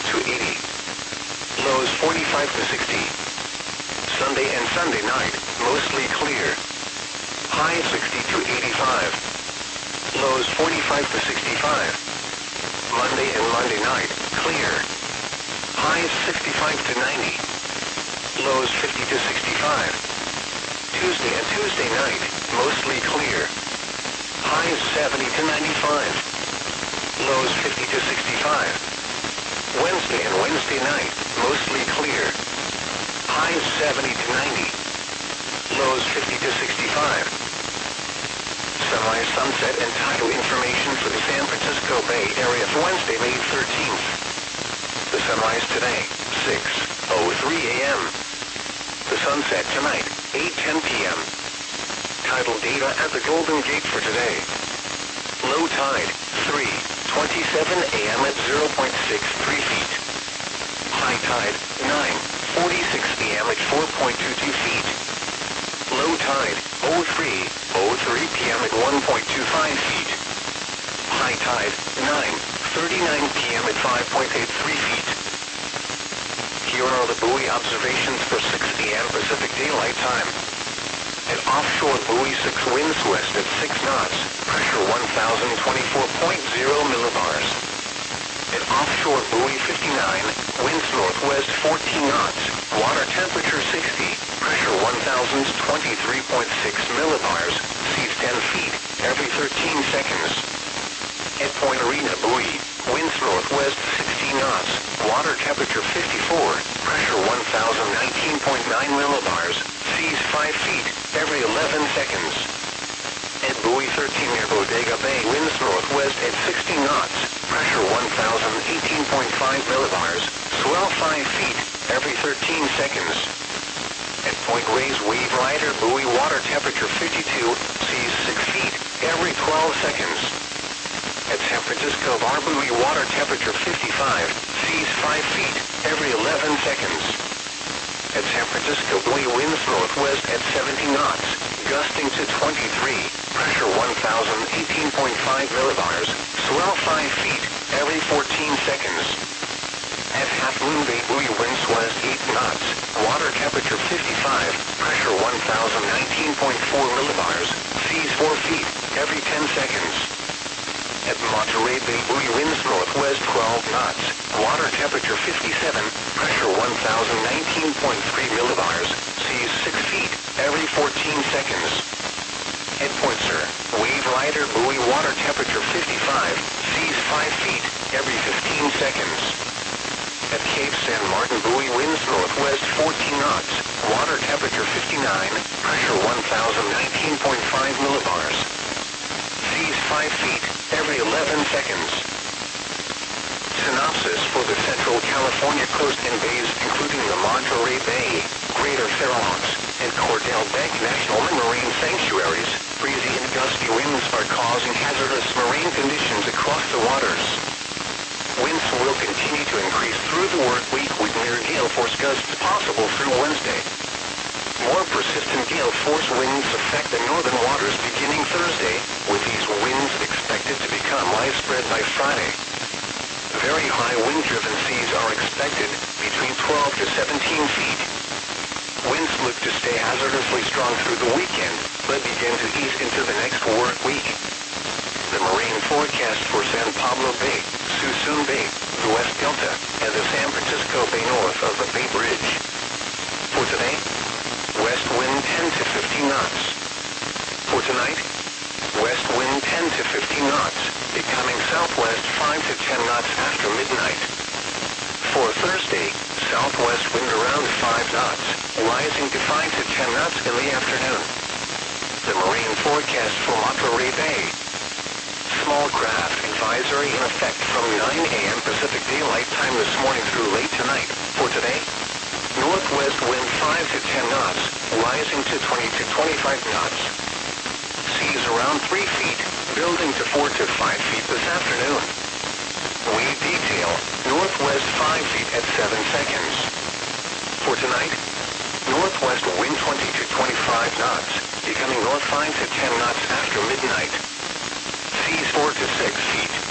to 80. Lows 45 to 60. Sunday and Sunday night, mostly clear. Highs 60 to 85. Lows 45 to 65. Monday and Monday night, clear. Highs 65 to 90. Lows 50 to 65. Tuesday and Tuesday night, mostly clear. Highs 70 to 95. Lows 50 to 65. Wednesday and Wednesday night, mostly clear. Highs 70 to 90. Lows 50 to 65. Sunrise, sunset, and tidal information for the San Francisco Bay Area for Wednesday, May 13th. The sunrise today, 6:03 a.m. The sunset tonight, 8:10 p.m. Tidal data at the Golden Gate for today. Low tide, 3:27 a.m. at 0.63 feet. High tide, 9:46 p.m. at 4.22 feet. Low tide, 03:03 p.m. at 1.25 feet. High tide, 9:39 p.m. at 5.83 feet. Here are the buoy observations for 6 a.m. Pacific Daylight Time. At offshore buoy 6, winds west at 6 knots, pressure 1,024.0 millibars. At offshore buoy 59, winds northwest 14 knots, water temperature 60, pressure 1,023.6 millibars, seas 10 feet, every 13 seconds. At Point Arena buoy, winds northwest 16 knots, water temperature 54, pressure 1,019.9 millibars, seas 5 feet, every 11 seconds. At buoy 13 near Bodega Bay, winds northwest at 60 knots, pressure 1,018.5 millibars, swell 5 feet, every 13 seconds. At Point Reyes Wave Rider buoy, water temperature 52, seas 6 feet, every 12 seconds. At San Francisco Bar buoy, water temperature 55, seas 5 feet, every 11 seconds. At San Francisco buoy, winds northwest at 70 knots, gusting to 23, pressure 1,018.5 millibars, swell 5 feet, every 14 seconds. At Half Moon Bay buoy, winds west 8 knots, water temperature 55, pressure 1,019.4 millibars, seas 4 feet, every 10 seconds. At Monterey Bay buoy, winds northwest 12 knots, water temperature 57, pressure 1,019.3 millibars, seas 6 feet, every 14 seconds. At Point Sur, Wave Rider buoy, water temperature 55, seas 5 feet, every 15 seconds. At Cape San Martin buoy, winds northwest 14 knots, water temperature 59, pressure 1,019.5 millibars. Seas 5 feet, every 11 seconds. Synopsis for the Central California coast and bays, including the Monterey Bay, Greater Fair Oaks, and Cordell Bank National Marine Sanctuaries, breezy and gusty winds are causing hazardous marine conditions across the waters. Winds will continue to increase through the work week with near gale force gusts possible through Wednesday. More persistent gale force winds affect the northern waters beginning Thursday, with these winds expected to become widespread by Friday. Very high wind-driven seas are expected, between 12 to 17 feet. Winds look to stay hazardously strong through the weekend, but begin to ease into the next work week. The marine forecast for San Pablo Bay, Suisun Bay, the West Delta, and the San Francisco Bay north of the Bay Bridge. For today, west wind 10 to 15 knots. For tonight, west wind 10 to 15 knots, becoming southwest 5 to 10 knots after midnight. For Thursday, southwest wind around 5 knots, rising to 5 to 10 knots in the afternoon. The marine forecast for Monterey Bay. Small craft advisory in effect from 9 a.m. Pacific Daylight Time this morning through late tonight. For today, northwest wind 5 to 10 knots, rising to 20 to 25 knots. Seas around 3 feet, building to 4 to 5 feet this afternoon. Wave detail, northwest 5 feet at 7 seconds. For tonight, northwest wind 20 to 25 knots, becoming north 5 to 10 knots after midnight. Seas 4 to 6 feet.